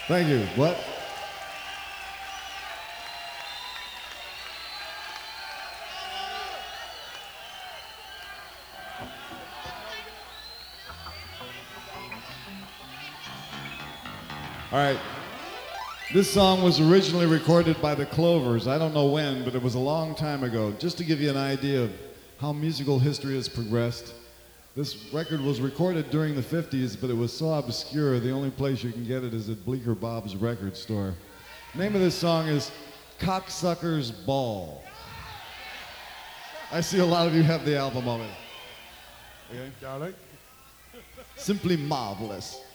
Thank you. What? All right. This song was originally recorded by the Clovers. I don't know when, but it was a long time ago. Just to give you an idea of how musical history has progressed, this record was recorded during the 50s, but it was so obscure, the only place you can get it is at Bleecker Bob's record store. The name of this song is Cocksucker's Ball. I see a lot of you have the album already. Okay? Got it? Simply marvelous.